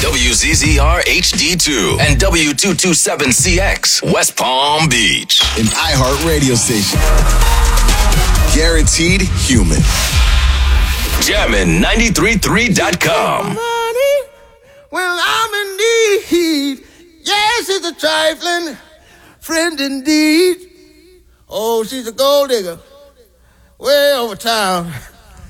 WZZR HD2 and W227CX, West Palm Beach. An iHeart radio station. Guaranteed human. Jammin'93.3.com. Money when I'm in need. Yes, it's a trifling friend indeed. Oh, she's a gold digger way over town.